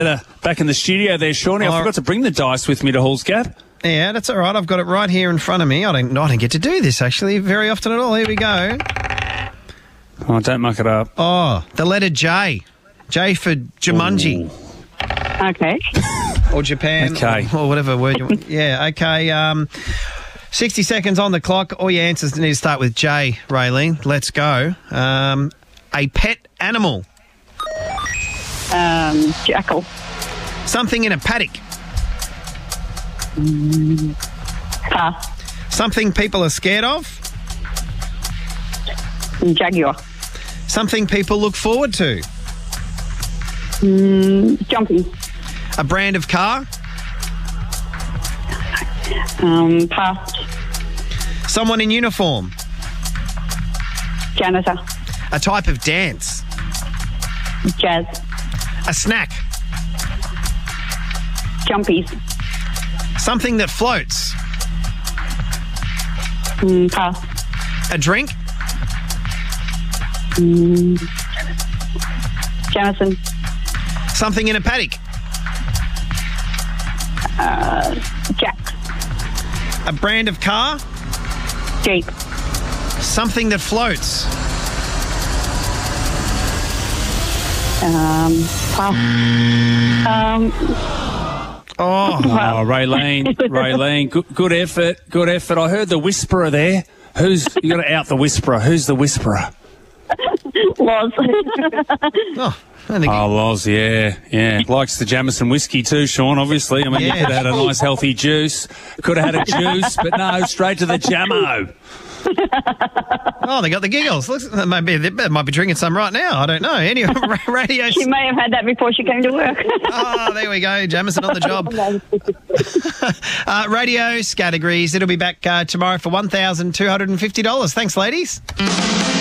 Back in the studio there, Shawnee. I forgot to bring the dice with me to Halls Gap. Yeah, that's all right. I've got it right here in front of me. I don't get to do this, actually, very often at all. Here we go. Oh, don't muck it up. Oh, the letter J. J for Jumanji. Ooh. Okay. Or Japan. Okay. Or whatever word you want. Yeah, okay. 60 seconds on the clock. All your answers need to start with J, Raylene. Let's go. A pet animal. Jackal. Something in a paddock. Pass. Something people are scared of. Jaguar. Something people look forward to. Jumping. A brand of car. Pass. Someone in uniform. Janitor. A type of dance. Jazz. A snack. Jumpies. Something that floats. Pass. A drink. Jamison. Something in a paddock. Jack. A brand of car. Jeep. Something that floats. Pass. Oh, Raylene, good effort, good effort. I heard the whisperer there. You got to out the whisperer. Who's the whisperer? Loz. Loz, yeah. Likes the Jamison whiskey too, Sean, obviously. I mean, you could have had a nice healthy juice. Could have had a juice, but no, straight to the Jamo. Oh, they got the giggles. Looks, they might be drinking some right now. I don't know. Anyway, radio. She may have had that before she came to work. Oh, there we go. Jamison on the job. Radio categories. It'll be back tomorrow for $1,250. Thanks, ladies.